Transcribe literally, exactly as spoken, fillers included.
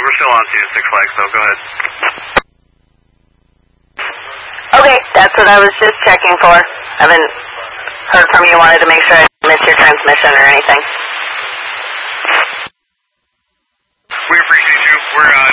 we're still on to Six Flags, so go ahead. Okay, that's what I was just checking for. I haven't heard from you. Wanted to make sure I didn't miss your transmission or anything. We appreciate you. We're uh,